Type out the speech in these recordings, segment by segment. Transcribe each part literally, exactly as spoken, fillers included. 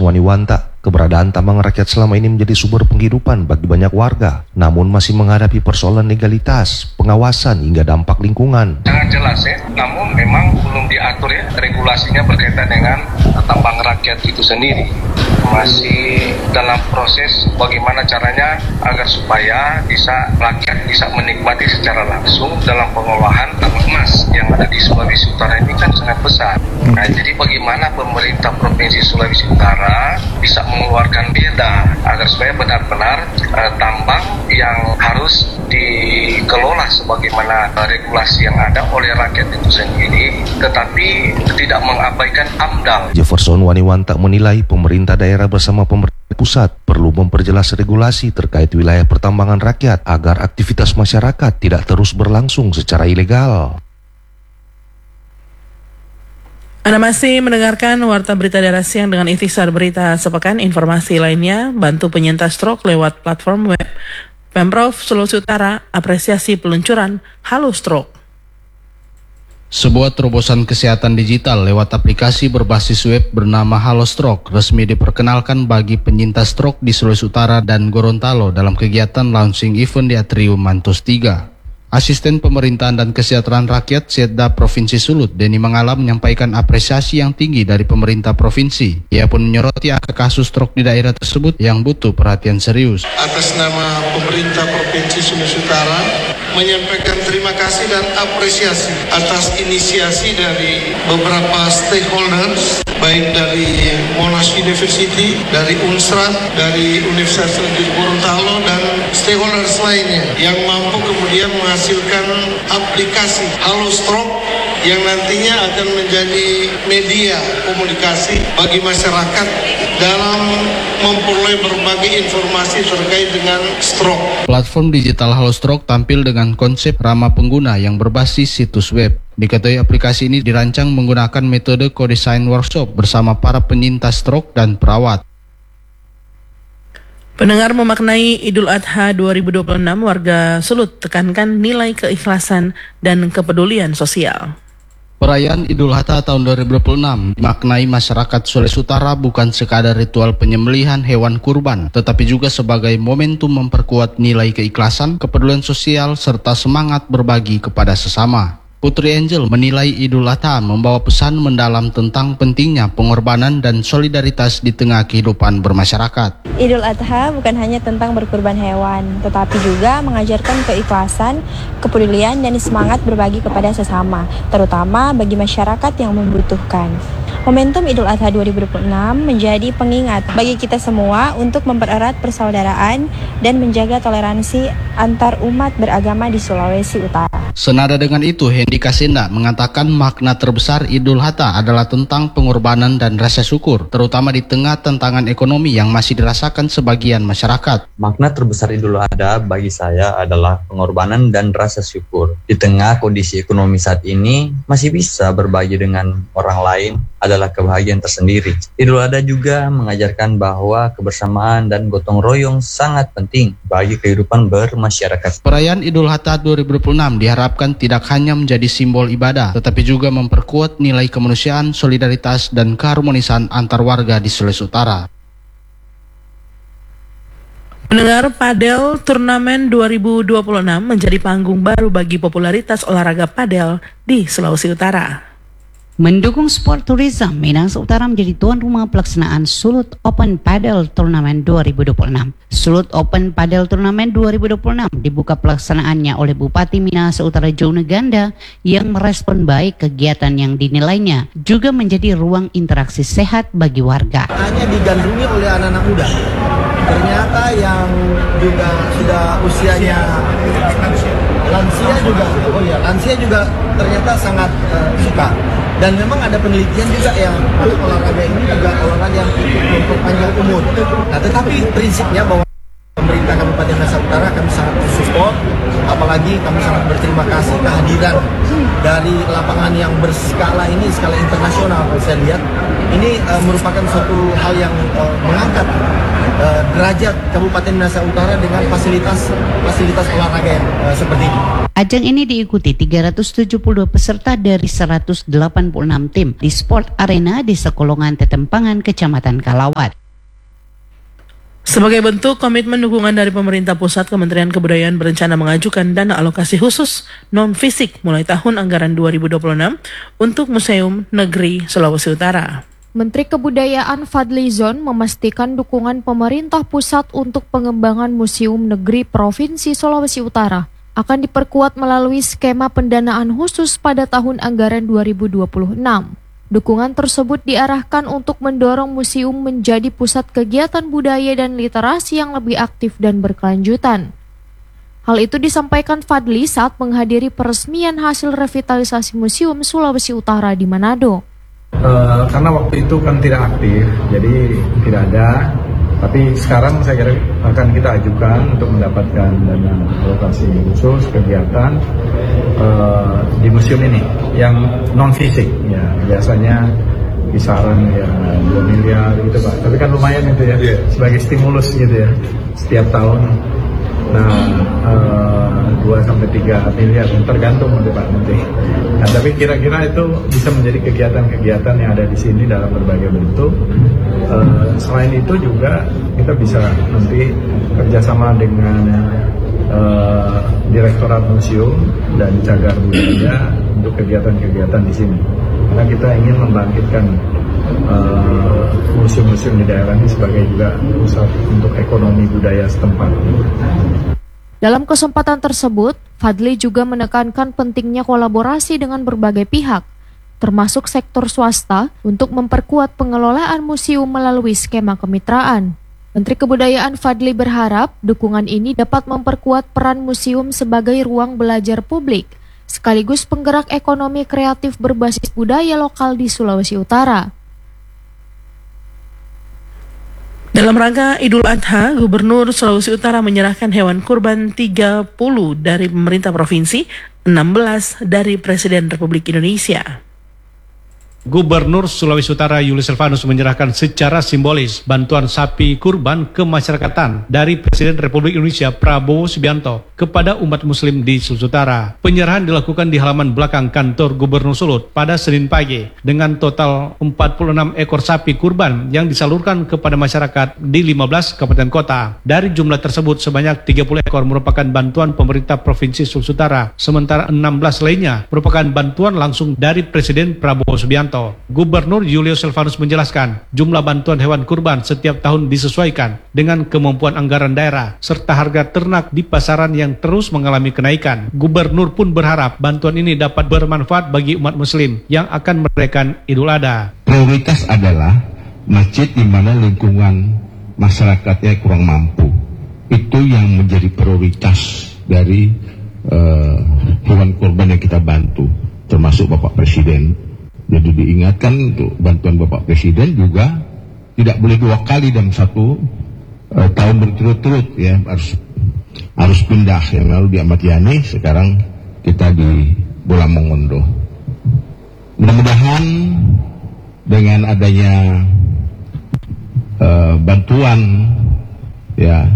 Waniwanta, keberadaan tambang rakyat selama ini menjadi sumber penghidupan bagi banyak warga, namun masih menghadapi persoalan legalitas, pengawasan hingga dampak lingkungan. Sangat jelas ya, namun memang belum diatur ya regulasinya berkaitan dengan tambang rakyat itu sendiri. Masih dalam proses bagaimana caranya agar supaya bisa rakyat bisa menikmati secara langsung dalam pengolahan tambang emas yang ada di Sulawesi Utara ini kan sangat besar. Nah, jadi bagaimana pemerintah Provinsi Sulawesi Utara bisa mengeluarkan beda agar supaya benar-benar uh, tambang yang harus dikelola sebagaimana uh, regulasi yang ada oleh rakyat itu sendiri, tetapi tidak mengabaikan AMDAL. Jefferson Waniwanta menilai pemerintah daerah bersama pemerintah pusat perlu memperjelas regulasi terkait wilayah pertambangan rakyat agar aktivitas masyarakat tidak terus berlangsung secara ilegal. Anda masih mendengarkan Warta Berita Daerah Siang dengan Ikhtisar Berita Sepekan. Informasi lainnya, bantu penyintas stroke lewat platform web. Pemprov Sulawesi Utara apresiasi peluncuran Halo Stroke. Sebuah terobosan kesehatan digital lewat aplikasi berbasis web bernama Halo Stroke resmi diperkenalkan bagi penyintas stroke di Sulawesi Utara dan Gorontalo dalam kegiatan launching event di Atrium Mantos tiga. Asisten Pemerintahan dan Kesejahteraan Rakyat Setda Provinsi Sulut, Denny Mangala, menyampaikan apresiasi yang tinggi dari pemerintah provinsi. Ia pun menyoroti angka kasus stroke di daerah tersebut yang butuh perhatian serius. Atas nama pemerintah Provinsi Sulawesi Utara, menyampaikan terima kasih dan apresiasi atas inisiasi dari beberapa stakeholders, baik dari Monash University, dari Unsrat, dari Universitas di Gorontalo, dan stakeholders lainnya yang mampu kemudian menghasilkan aplikasi Halo Stroke yang nantinya akan menjadi media komunikasi bagi masyarakat dalam memperoleh berbagai informasi terkait dengan stroke. Platform digital Halo Stroke tampil dengan konsep ramah pengguna yang berbasis situs web. Diketahui aplikasi ini dirancang menggunakan metode co-design workshop bersama para penyintas stroke dan perawat. Pendengar, memaknai Idul Adha dua ribu dua puluh enam, warga Sulut tekankan nilai keikhlasan dan kepedulian sosial. Perayaan Idul Adha tahun dua ribu dua puluh enam dimaknai masyarakat Sulawesi Utara bukan sekadar ritual penyembelihan hewan kurban, tetapi juga sebagai momentum memperkuat nilai keikhlasan, kepedulian sosial, serta semangat berbagi kepada sesama. Putri Angel menilai Idul Adha membawa pesan mendalam tentang pentingnya pengorbanan dan solidaritas di tengah kehidupan bermasyarakat. Idul Adha bukan hanya tentang berkurban hewan, tetapi juga mengajarkan keikhlasan, kepedulian, dan semangat berbagi kepada sesama, terutama bagi masyarakat yang membutuhkan. Momentum Idul Adha dua ribu dua puluh enam menjadi pengingat bagi kita semua untuk mempererat persaudaraan dan menjaga toleransi antar umat beragama di Sulawesi Utara. Senada dengan itu, Hendy Kasenda mengatakan makna terbesar Idul Adha adalah tentang pengorbanan dan rasa syukur, terutama di tengah tantangan ekonomi yang masih dirasakan sebagian masyarakat. Makna terbesar Idul Adha bagi saya adalah pengorbanan dan rasa syukur. Di tengah kondisi ekonomi saat ini, masih bisa berbagi dengan orang lain adalah kebahagiaan tersendiri. Idul Adha juga mengajarkan bahwa kebersamaan dan gotong royong sangat penting bagi kehidupan bermasyarakat. Perayaan Idul Adha dua ribu dua puluh enam diharapkan tidak hanya menjadi simbol ibadah, tetapi juga memperkuat nilai kemanusiaan, solidaritas, dan keharmonisan antar warga di Sulawesi Utara. Pendengar, Padel Turnamen dua ribu dua puluh enam menjadi panggung baru bagi popularitas olahraga padel di Sulawesi Utara. Mendukung sport tourism, Minahasa Utara menjadi tuan rumah pelaksanaan Sulut Open Padel Turnamen dua ribu dua puluh enam. Sulut Open Padel Turnamen dua ribu dua puluh enam dibuka pelaksanaannya oleh Bupati Minahasa Utara Jone Ganda yang merespon baik kegiatan yang dinilainya juga menjadi ruang interaksi sehat bagi warga. Hanya digandrungi oleh anak-anak muda. Ternyata yang juga sudah usianya lansia juga, oh ya lansia juga ternyata sangat uh, suka. Dan memang ada penelitian juga yang olahraga ini juga olahraga yang memperpanjang umur. Nah, tetapi prinsipnya bahwa pemerintah Kabupaten Minahasa Utara kami sangat mensupport, apalagi kami sangat berterima kasih kehadiran dari lapangan yang berskala ini, skala internasional. Saya lihat ini uh, merupakan suatu hal yang uh, mengangkat uh, derajat Kabupaten Minahasa Utara dengan fasilitas fasilitas olahraga yang uh, seperti ini. Ajang ini diikuti tiga ratus tujuh puluh dua peserta dari seratus delapan puluh enam tim di Sport Arena di Sekolongan Tetempangan, Kecamatan Kalawat. Sebagai bentuk komitmen dukungan dari pemerintah pusat, Kementerian Kebudayaan berencana mengajukan dana alokasi khusus non-fisik mulai tahun anggaran dua ribu dua puluh enam untuk Museum Negeri Sulawesi Utara. Menteri Kebudayaan Fadly Zon memastikan dukungan pemerintah pusat untuk pengembangan Museum Negeri Provinsi Sulawesi Utara akan diperkuat melalui skema pendanaan khusus pada tahun anggaran dua ribu dua puluh enam. Dukungan tersebut diarahkan untuk mendorong museum menjadi pusat kegiatan budaya dan literasi yang lebih aktif dan berkelanjutan. Hal itu disampaikan Fadly saat menghadiri peresmian hasil revitalisasi Museum Sulawesi Utara di Manado. Uh, karena waktu itu kan tidak aktif, jadi tidak ada. Tapi sekarang saya kira akan kita ajukan untuk mendapatkan dana alokasi khusus kegiatan uh, di museum ini yang non fisik, ya biasanya kisaran ya dua miliar gitu Pak. Tapi kan lumayan itu ya, yeah. sebagai stimulus gitu ya setiap tahun. Nah uh, dua sampai tiga miliar tergantung Pak nanti. Nah, tapi kira-kira itu bisa menjadi kegiatan-kegiatan yang ada di sini dalam berbagai bentuk. Uh, selain itu juga kita bisa nanti kerjasama dengan uh, Direktorat Museum dan Cagar Budaya untuk kegiatan-kegiatan di sini. Karena kita ingin membangkitkan uh, museum-museum di daerah ini sebagai juga pusat untuk ekonomi budaya setempat. Dalam kesempatan tersebut, Fadly juga menekankan pentingnya kolaborasi dengan berbagai pihak, termasuk sektor swasta, untuk memperkuat pengelolaan museum melalui skema kemitraan. Menteri Kebudayaan Fadly berharap dukungan ini dapat memperkuat peran museum sebagai ruang belajar publik, sekaligus penggerak ekonomi kreatif berbasis budaya lokal di Sulawesi Utara. Dalam rangka Idul Adha, Gubernur Sulawesi Utara menyerahkan hewan kurban tiga puluh dari pemerintah provinsi, enam belas dari Presiden Republik Indonesia. Gubernur Sulawesi Utara Julius Silvanus menyerahkan secara simbolis bantuan sapi kurban kemasyarakatan dari Presiden Republik Indonesia Prabowo Subianto kepada umat muslim di Sulawesi Utara. Penyerahan dilakukan di halaman belakang kantor Gubernur Sulut pada Senin pagi dengan total empat puluh enam ekor sapi kurban yang disalurkan kepada masyarakat di lima belas kabupaten kota. Dari jumlah tersebut sebanyak tiga puluh ekor merupakan bantuan pemerintah Provinsi Sulawesi Utara, sementara enam belas lainnya merupakan bantuan langsung dari Presiden Prabowo Subianto. Gubernur Julius Silvanus menjelaskan, jumlah bantuan hewan kurban setiap tahun disesuaikan dengan kemampuan anggaran daerah serta harga ternak di pasaran yang terus mengalami kenaikan. Gubernur pun berharap bantuan ini dapat bermanfaat bagi umat muslim yang akan merayakan Idul Adha. Prioritas adalah masjid di mana lingkungan masyarakatnya kurang mampu. Itu yang menjadi prioritas dari uh, hewan kurban yang kita bantu, termasuk Bapak Presiden. Jadi diingatkan untuk bantuan Bapak Presiden juga tidak boleh dua kali dalam satu uh, tahun berturut-turut ya, harus harus pindah. Yang lalu di Ahmad Yani, sekarang kita di Bola Mongondo. Mudah-mudahan dengan adanya uh, bantuan ya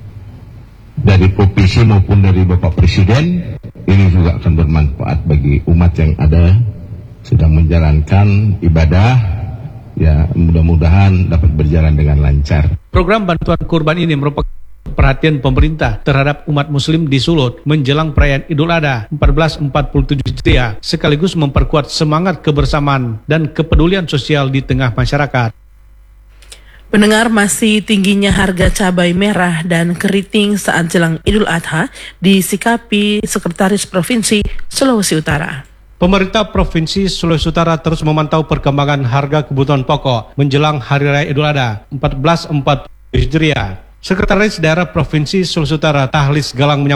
dari provinsi maupun dari Bapak Presiden, ini juga akan bermanfaat bagi umat yang ada sedang menjalankan ibadah, ya mudah-mudahan dapat berjalan dengan lancar. Program bantuan kurban ini merupakan perhatian pemerintah terhadap umat muslim di Sulut menjelang perayaan Idul Adha seribu empat ratus empat puluh tujuh Hijriah, sekaligus memperkuat semangat kebersamaan dan kepedulian sosial di tengah masyarakat. Pendengar, masih tingginya harga cabai merah dan keriting saat jelang Idul Adha disikapi Sekretaris Provinsi Sulawesi Utara. Pemerintah Provinsi Sulawesi Utara terus memantau perkembangan harga kebutuhan pokok menjelang Hari Raya Idul Adha seribu empat ratus empat puluh tujuh Hijriah. Sekretaris Daerah Provinsi Sulawesi Utara Tahlis Galang menyampaikan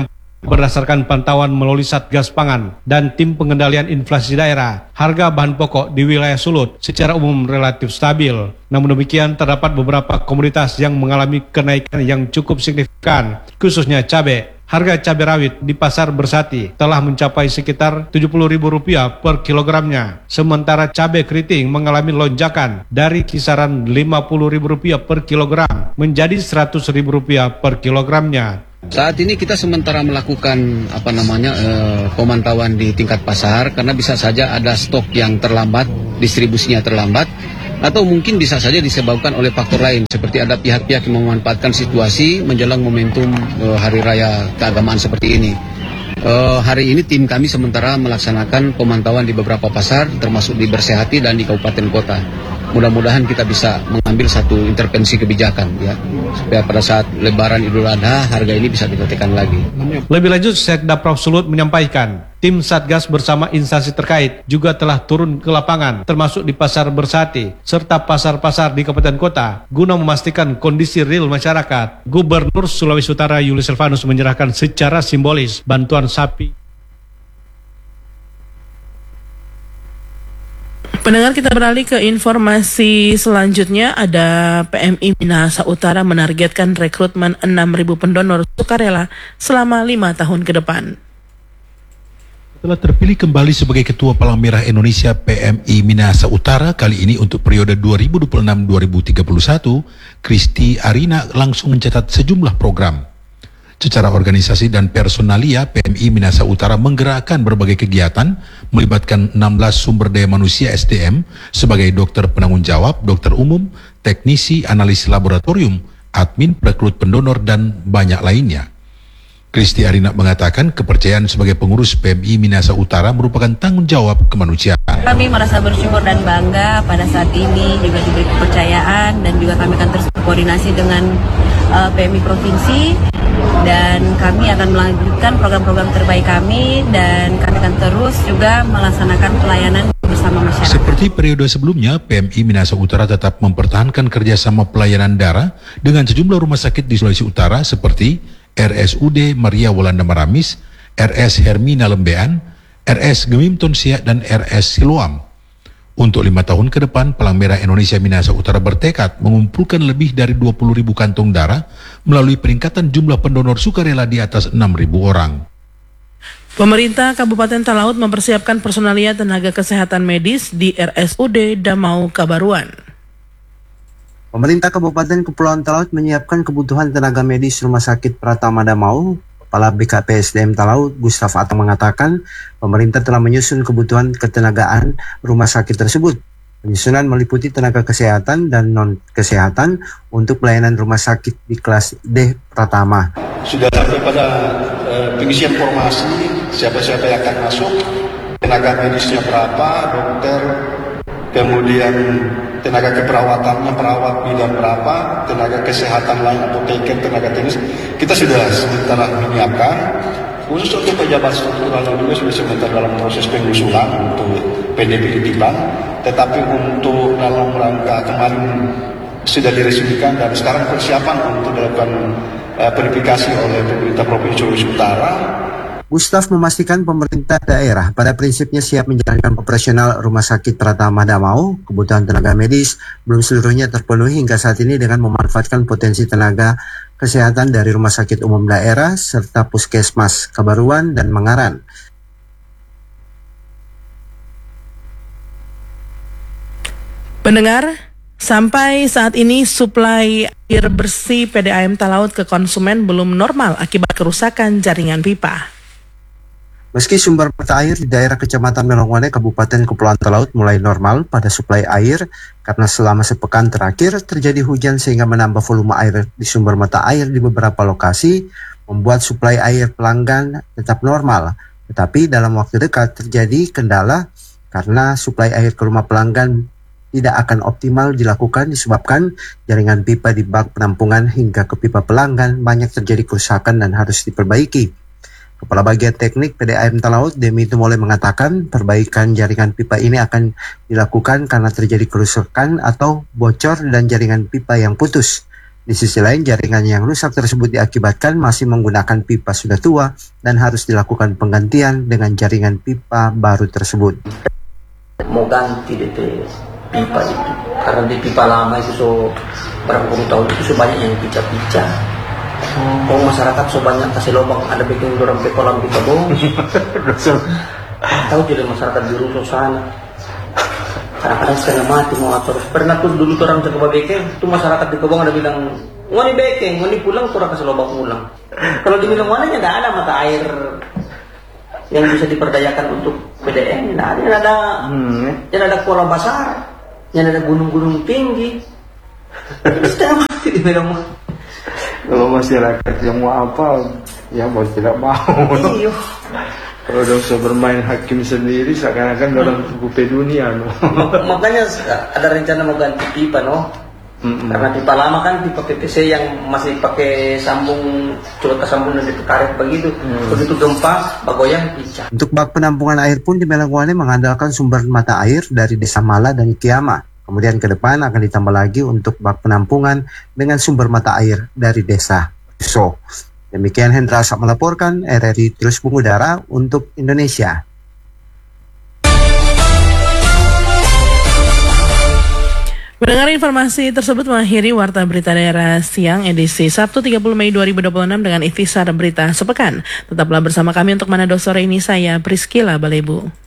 Berdasarkan pantauan melalui Satgas Pangan dan Tim Pengendalian Inflasi Daerah, harga bahan pokok di wilayah Sulut secara umum relatif stabil. Namun demikian, terdapat beberapa komoditas yang mengalami kenaikan yang cukup signifikan, khususnya cabai. Harga cabai rawit di Pasar Bersati telah mencapai sekitar tujuh puluh ribu rupiah per kilogramnya. Sementara cabai keriting mengalami lonjakan dari kisaran lima puluh ribu rupiah per kilogram menjadi seratus ribu rupiah per kilogramnya. Saat ini kita sementara melakukan apa namanya eh, pemantauan di tingkat pasar karena bisa saja ada stok yang terlambat, distribusinya terlambat, atau mungkin bisa saja disebabkan oleh faktor lain seperti ada pihak-pihak yang memanfaatkan situasi menjelang momentum uh, hari raya keagamaan seperti ini. Uh, hari ini tim kami sementara melaksanakan pemantauan di beberapa pasar termasuk di Bersehati dan di kabupaten kota. Mudah-mudahan kita bisa mengambil satu intervensi kebijakan ya supaya pada saat Lebaran Idul Adha harga ini bisa ditekan lagi. Lebih lanjut, Sekda Prof Sulut menyampaikan tim Satgas bersama instansi terkait juga telah turun ke lapangan termasuk di Pasar Bersati serta pasar-pasar di kabupaten kota guna memastikan kondisi real masyarakat. Gubernur Sulawesi Utara Julius Silvanus menyerahkan secara simbolis bantuan sapi. Pendengar, kita beralih ke informasi selanjutnya. Ada P M I Minahasa Utara menargetkan rekrutmen enam ribu pendonor sukarela selama lima tahun ke depan. Setelah terpilih kembali sebagai Ketua Palang Merah Indonesia P M I Minahasa Utara kali ini untuk periode dua ribu dua puluh enam sampai dua ribu tiga puluh satu, Kristi Arina langsung mencatat sejumlah program. Secara organisasi dan personalia, P M I Minahasa Utara menggerakkan berbagai kegiatan, melibatkan enam belas sumber daya manusia S D M sebagai dokter penanggung jawab, dokter umum, teknisi, analis laboratorium, admin, perekrut pendonor, dan banyak lainnya. Kristi Arina mengatakan kepercayaan sebagai pengurus P M I Minahasa Utara merupakan tanggung jawab kemanusiaan. Kami merasa bersyukur dan bangga pada saat ini juga diberi kepercayaan dan juga kami akan terus berkoordinasi dengan uh, P M I Provinsi. Dan kami akan melanjutkan program-program terbaik kami dan kami akan terus juga melaksanakan pelayanan bersama masyarakat. Seperti periode sebelumnya, P M I Minahasa Utara tetap mempertahankan kerjasama pelayanan darah dengan sejumlah rumah sakit di Sulawesi Utara seperti R S U D Maria Walanda Maramis, R S Hermina Lembean, R S Gemimton Siak, dan R S Siloam. Untuk lima tahun ke depan, Palang Merah Indonesia Minahasa Utara bertekad mengumpulkan lebih dari dua puluh ribu kantong darah melalui peningkatan jumlah pendonor sukarela di atas enam ribu orang. Pemerintah Kabupaten Talaut mempersiapkan personalia tenaga kesehatan medis di R S U D Damau Kabaruan. Pemerintah Kabupaten Kepulauan Talaut menyiapkan kebutuhan tenaga medis Rumah Sakit Pratama Damau. Kepala B K P S D M Talaut, Gustaf Atang mengatakan, pemerintah telah menyusun kebutuhan ketenagaan rumah sakit tersebut. Penyusunan meliputi tenaga kesehatan dan non-kesehatan untuk pelayanan rumah sakit di kelas D Pratama. Sudah sampai pada uh, pengisian formasi, siapa-siapa yang akan masuk, tenaga medisnya berapa, dokter, kemudian tenaga keperawatannya, perawat bidan berapa, tenaga kesehatan lain, apoteker, tenaga teknis. Kita sudah sementara menyiapkan, khusus untuk pejabat struktural juga sudah sementara dalam proses pengusulan untuk penelitian, tetapi untuk dalam rangka kemarin sudah diresmikan dan sekarang persiapan untuk dilakukan uh, verifikasi oleh pemerintah Provinsi Sulawesi Utara. Gustaf memastikan pemerintah daerah pada prinsipnya siap menjalankan operasional Rumah Sakit Pratama Damau. Kebutuhan tenaga medis belum seluruhnya terpenuhi hingga saat ini dengan memanfaatkan potensi tenaga kesehatan dari Rumah Sakit Umum Daerah serta Puskesmas Kabaruan dan Mangaran. Pendengar, sampai saat ini suplai air bersih P D A M Talaut ke konsumen belum normal akibat kerusakan jaringan pipa. Meski sumber mata air di daerah Kecamatan Melongwane, Kabupaten Kepulauan Talaut mulai normal pada suplai air karena selama sepekan terakhir terjadi hujan sehingga menambah volume air di sumber mata air di beberapa lokasi, membuat suplai air pelanggan tetap normal. Tetapi dalam waktu dekat terjadi kendala karena suplai air ke rumah pelanggan tidak akan optimal dilakukan disebabkan jaringan pipa di bak penampungan hingga ke pipa pelanggan banyak terjadi kerusakan dan harus diperbaiki. Kepala Bagian Teknik P D A M Talaut, Demi Tumole mengatakan perbaikan jaringan pipa ini akan dilakukan karena terjadi kerusakan atau bocor dan jaringan pipa yang putus. Di sisi lain, jaringan yang rusak tersebut diakibatkan masih menggunakan pipa sudah tua dan harus dilakukan penggantian dengan jaringan pipa baru tersebut. Mau ganti D P pipa itu, karena di pipa lama itu so berapa puluh tahun itu so banyak yang pica-pica. Oh, masyarakat so banyak kasih lubang, ada bikin dorong ke kolam pipa bong. Tahu jadi masyarakat di Ruso sana. Kadang-kadang setengah mati mau atur. Pernah tuh dulu orang coba bekeng, tuh masyarakat di Kebong ada bilang, ngoni bekeng, ngoni pulang, kurang kasih lubang pulang. Kalau dibilang wananya nggak ada mata air yang bisa diperdayakan untuk P D M, nggak ada, yang ada, hmm. yang ada kolam besar, yang ada gunung-gunung tinggi. Setengah mati dibilang. Kalau masyarakat yang mau apa, ya mau tidak mau. Iyo. Kalau dong so bermain hakim sendiri seakan-akan dalam buku dunia, no. Makanya ada rencana mau ganti pipa, no. Mm-hmm. Karena pipa lama kan pipa P V C yang masih pakai sambung, coba sambung dan ditarik begitu. Mm. Begitu gempa, bagoyang pecah. Untuk bak penampungan air pun di Melangwane mengandalkan sumber mata air dari Desa Mala dan Kiama. Kemudian ke depan akan ditambah lagi untuk bak penampungan dengan sumber mata air dari Desa So. Demikian Hendra Asap melaporkan, R R I terus mengudara untuk Indonesia. Mendengar informasi tersebut mengakhiri Warta Berita Daerah Siang edisi Sabtu tiga puluh Mei dua ribu dua puluh enam dengan ikhtisar berita sepekan. Tetaplah bersama kami untuk Manado sore ini, saya Priscila Balebu.